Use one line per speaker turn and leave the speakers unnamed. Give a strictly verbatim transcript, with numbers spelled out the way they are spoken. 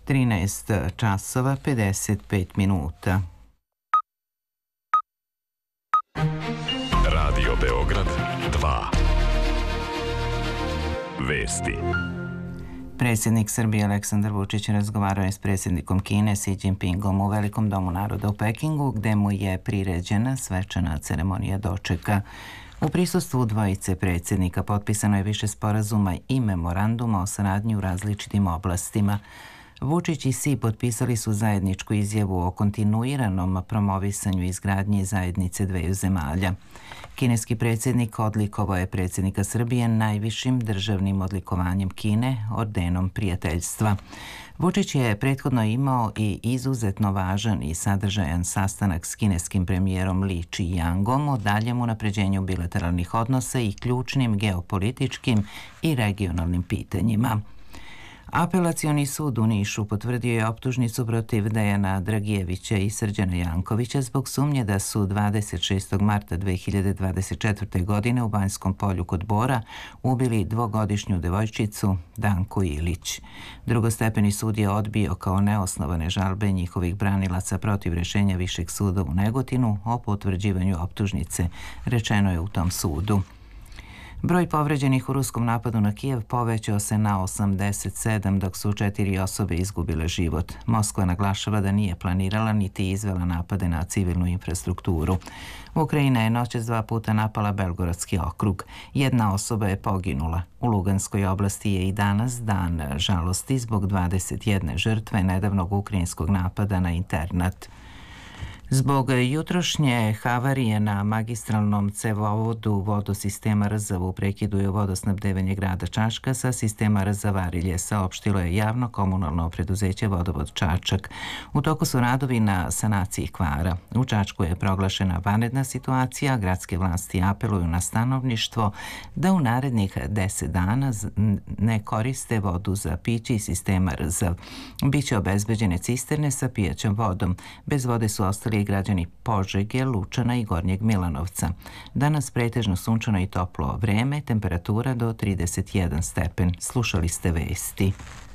trinaest časova pedeset pet minuta.
Radio Beograd dva. Vesti.
Predsjednik Srbije Aleksandar Vučić razgovarao je s predsjednikom Kine Xi Jinpingom u Velikom domu naroda u Pekingu, gde mu je priređena svečana ceremonija dočeka. U prisustvu dvojice predsjednika potpisano je više sporazuma i memoranduma o saradnji u različitim oblastima. Vučić i Xi potpisali su zajedničku izjavu o kontinuiranom promovisanju izgradnje zajednice dveju zemalja. Kineski predsjednik odlikovao je predsjednika Srbije najvišim državnim odlikovanjem Kine, ordenom prijateljstva. Vučić je prethodno imao i izuzetno važan i sadržajan sastanak s kineskim premijerom Li Qiangom o daljem unapređenju bilateralnih odnosa i ključnim geopolitičkim i regionalnim pitanjima. Apelacioni sud u Nišu potvrdio je optužnicu protiv Dejana Dragijevića i Srđana Jankovića zbog sumnje da su dvadeset šestog marta dve hiljade dvadeset četvrte. godine u Banjskom polju kod Bora ubili dvogodišnju devojčicu Danku Ilić. Drugostepeni sud je odbio kao neosnovane žalbe njihovih branilaca protiv rješenja Višeg suda u Negotinu o potvrđivanju optužnice, rečeno je u tom sudu. Broj povređenih u ruskom napadu na Kijev povećao se na osamdeset sedam, dok su četiri osobe izgubile život. Moskva naglašava da nije planirala niti izvela napade na civilnu infrastrukturu. Ukrajina je noćas dva puta napala Belgorodski okrug. Jedna osoba je poginula. U Luganskoj oblasti je i danas dan žalosti zbog dvadeset jedne žrtve nedavnog ukrajinskog napada na internat. Zbog jutrošnje havarije na magistralnom cevovodu vodosistema Rzav u prekidu je vodosnabdevanje grada Čačka sa sistema Rzav-Arilje, saopštilo je javno komunalno preduzeće Vodovod Čačak. U toku su radovi na sanaciji kvara. U Čačku je proglašena vanredna situacija, gradske vlasti apeluju na stanovništvo da u narednih deset dana ne koriste vodu za piće iz sistema Rzav. Biće obezbeđene cisterne sa pijaćom vodom. Bez vode su ostali i građani Požege, Lučana i Gornjeg Milanovca. Danas pretežno sunčano i toplo vreme, temperatura do trideset jedan stepen. Slušali ste vesti.